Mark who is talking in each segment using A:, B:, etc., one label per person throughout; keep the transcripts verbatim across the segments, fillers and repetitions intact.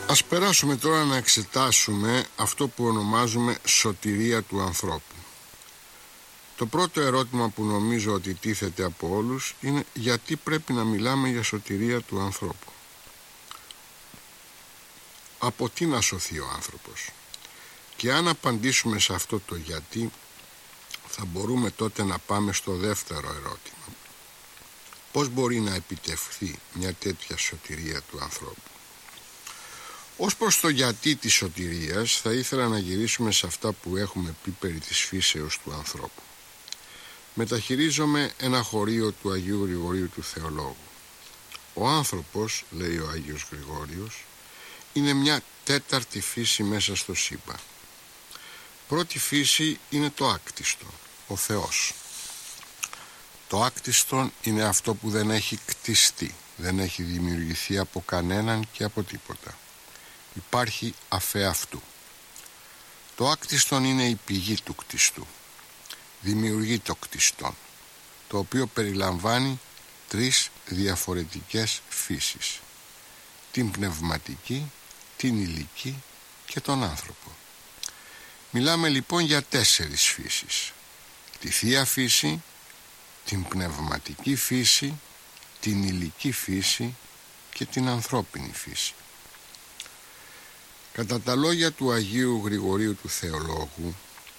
A: Ας περάσουμε τώρα να εξετάσουμε αυτό που ονομάζουμε σωτηρία του ανθρώπου. Το πρώτο ερώτημα που νομίζω ότι τίθεται από όλους είναι γιατί πρέπει να μιλάμε για σωτηρία του ανθρώπου. Από τι να σωθεί ο άνθρωπος? Και αν απαντήσουμε σε αυτό το γιατί, θα μπορούμε τότε να πάμε στο δεύτερο ερώτημα. Πώς μπορεί να επιτευχθεί μια τέτοια σωτηρία του ανθρώπου? Ως προς το γιατί της σωτηρίας, θα ήθελα να γυρίσουμε σε αυτά που έχουμε πει περί της φύσεως του ανθρώπου. Μεταχειρίζομαι ένα χωρίο του Αγίου Γρηγορίου του Θεολόγου. Ο άνθρωπος, λέει ο Άγιος Γρηγόριος, είναι μια τέταρτη φύση μέσα στο σύμπαν. Πρώτη φύση είναι το άκτιστο, ο Θεός. Το άκτιστο είναι αυτό που δεν έχει κτιστεί, δεν έχει δημιουργηθεί από κανέναν και από τίποτα. Υπάρχει αφεαυτού. Το άκτιστον είναι η πηγή του κτιστού. Δημιουργεί το κτιστόν, το οποίο περιλαμβάνει τρεις διαφορετικές φύσεις. Την πνευματική, την ηλική και τον άνθρωπο. Μιλάμε λοιπόν για τέσσερις φύσεις. Τη θεία φύση, την πνευματική φύση, την ηλική φύση και την ανθρώπινη φύση. Κατά τα λόγια του Αγίου Γρηγορίου του Θεολόγου,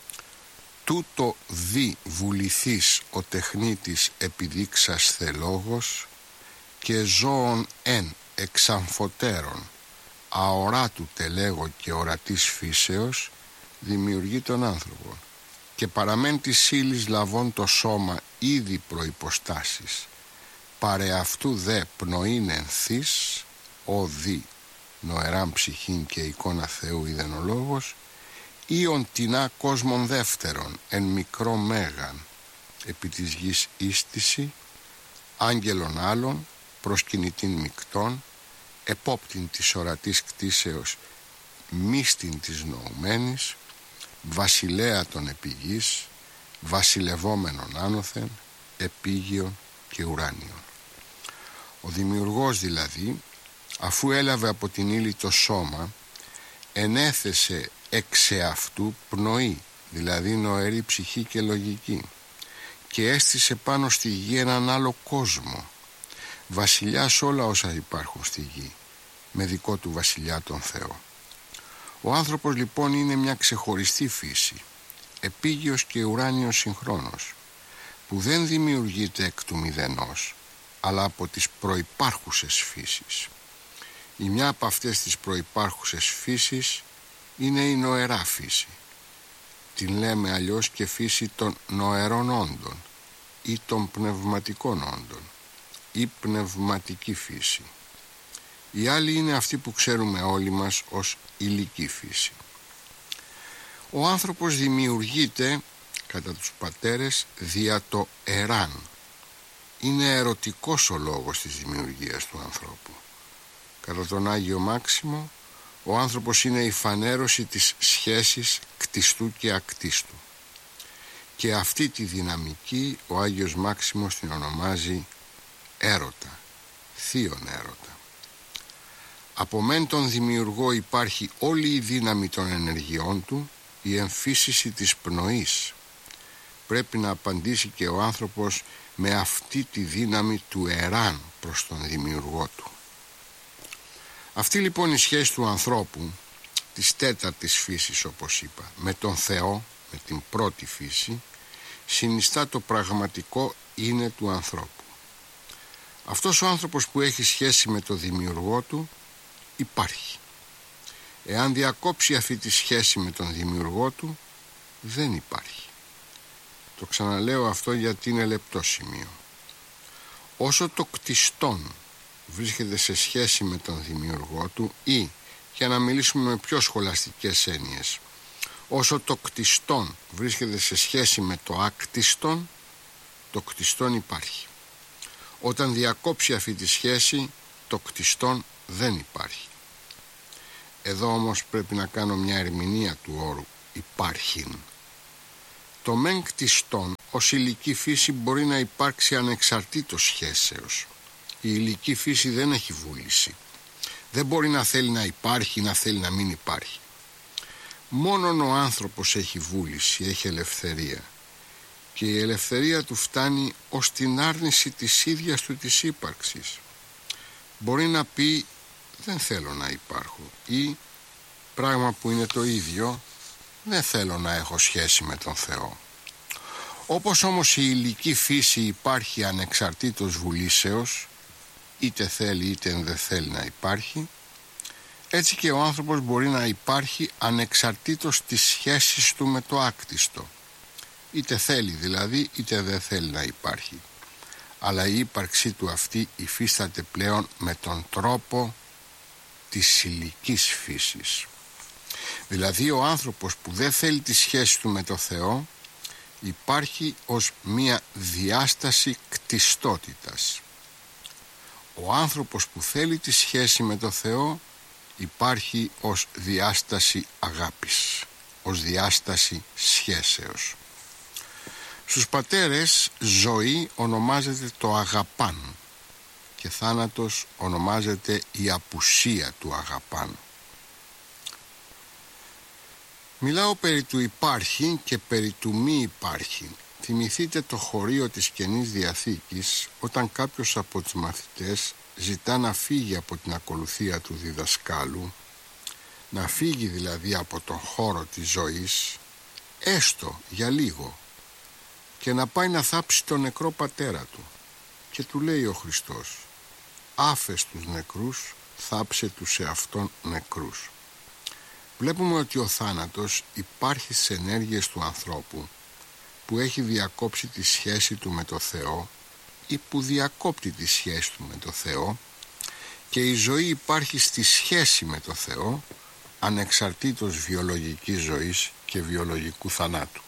A: τούτο δι βουληθείς ο τεχνίτης επιδείξας θελόγος και ζώων εν εξαμφωτέρων αοράτου τελέγω και ορατής φύσεως δημιουργεί τον άνθρωπο και παραμένει της ύλης λαβών το σώμα ήδη προϋποστάσεις παρεαυτού δε πνοήν ενθείς ο δι νοεράν ψυχήν και εικόνα Θεού είδεν ο λόγος ήον τεινά κόσμων δεύτερον εν μικρό μέγαν επί της γης ίστηση άγγελων άλλων προσκυνητήν μεικτών επόπτην της ορατής κτίσεως μίστην της νοουμένης βασιλέα των επιγής βασιλευόμενων άνωθεν επίγειων και ουράνιων. Ο δημιουργός δηλαδή, αφού έλαβε από την ύλη το σώμα, ενέθεσε εξ εαυτού πνοή, δηλαδή νοερή ψυχή και λογική, και έστησε πάνω στη γη έναν άλλο κόσμο, βασιλιάς όλα όσα υπάρχουν στη γη, με δικό του βασιλιά τον Θεό. Ο άνθρωπος λοιπόν είναι μια ξεχωριστή φύση, επίγειος και ουράνιος συγχρόνος, που δεν δημιουργείται εκ του μηδενός, αλλά από τις προϋπάρχουσες φύσεις. Η μια από αυτές τις προϋπάρχουσες φύσεις είναι η νοερά φύση. Την λέμε αλλιώς και φύση των νοερών όντων ή των πνευματικών όντων ή πνευματική φύση. Η άλλη είναι αυτή που ξέρουμε όλοι μας ως ηλική φύση. Ο άνθρωπος δημιουργείται κατά τους πατέρες δια το εράν. Είναι ερωτικός ο λόγος της δημιουργίας του ανθρώπου. Κατά τον Άγιο Μάξιμο, ο άνθρωπος είναι η φανέρωση της σχέσης κτιστού και ακτίστου. Και αυτή τη δυναμική ο Άγιος Μάξιμος την ονομάζει έρωτα, θείον έρωτα. Από μεν τον δημιουργό υπάρχει όλη η δύναμη των ενεργειών του, η εμφύσιση της πνοής. Πρέπει να απαντήσει και ο άνθρωπος με αυτή τη δύναμη του εράν προς τον δημιουργό του. Αυτή λοιπόν η σχέση του ανθρώπου, της τέταρτης φύσης όπως είπα, με τον Θεό, με την πρώτη φύση, συνιστά το πραγματικό είναι του ανθρώπου. Αυτός ο άνθρωπος που έχει σχέση με τον δημιουργό του υπάρχει. Εάν διακόψει αυτή τη σχέση με τον δημιουργό του, δεν υπάρχει. Το ξαναλέω αυτό γιατί είναι λεπτό σημείο. Όσο το κτιστόν βρίσκεται σε σχέση με τον δημιουργό του ή, για να μιλήσουμε με πιο σχολαστικές έννοιες, όσο το κτιστόν βρίσκεται σε σχέση με το άκτιστον, το κτιστόν υπάρχει. Όταν διακόψει αυτή τη σχέση, το κτιστόν δεν υπάρχει. Εδώ όμως πρέπει να κάνω μια ερμηνεία του όρου υπάρχειν. Το μεν κτιστόν ως ηλική φύση μπορεί να υπάρξει ανεξαρτήτως σχέσεως. Η ηλική φύση δεν έχει βούληση. Δεν μπορεί να θέλει να υπάρχει, να θέλει να μην υπάρχει. Μόνον ο άνθρωπος έχει βούληση, έχει ελευθερία, και η ελευθερία του φτάνει ως την άρνηση της ίδιας του της ύπαρξης. Μπορεί να πει δεν θέλω να υπάρχω, ή πράγμα που είναι το ίδιο, δεν θέλω να έχω σχέση με τον Θεό. Όπως όμως η υλική φύση υπάρχει ανεξαρτήτως βουλήσεως, είτε θέλει είτε δεν θέλει να υπάρχει, έτσι και ο άνθρωπος μπορεί να υπάρχει ανεξαρτήτως της σχέσης του με το άκτιστο, είτε θέλει δηλαδή είτε δεν θέλει να υπάρχει, αλλά η ύπαρξή του αυτή υφίσταται πλέον με τον τρόπο της υλικής φύσης. Δηλαδή ο άνθρωπος που δεν θέλει τη σχέση του με το Θεό υπάρχει ως μία διάσταση κτιστότητας. Ο άνθρωπος που θέλει τη σχέση με το Θεό υπάρχει ως διάσταση αγάπης, ως διάσταση σχέσεως. Στους πατέρες ζωή ονομάζεται το αγαπάν και θάνατος ονομάζεται η απουσία του αγαπάν. Μιλάω περί του υπάρχει και περί του μη υπάρχει. Θυμηθείτε το χωρίο της Καινής Διαθήκης, όταν κάποιος από τους μαθητές ζητά να φύγει από την ακολουθία του διδασκάλου, να φύγει δηλαδή από τον χώρο της ζωής, έστω για λίγο, και να πάει να θάψει τον νεκρό πατέρα του. Και του λέει ο Χριστός, άφες τους νεκρούς, θάψε τους εαυτόν νεκρούς. Βλέπουμε ότι ο θάνατος υπάρχει στις ενέργειες του ανθρώπου που έχει διακόψει τη σχέση του με το Θεό ή που διακόπτει τη σχέση του με το Θεό, και η ζωή υπάρχει στη σχέση με το Θεό ανεξαρτήτως βιολογικής ζωής και βιολογικού θανάτου.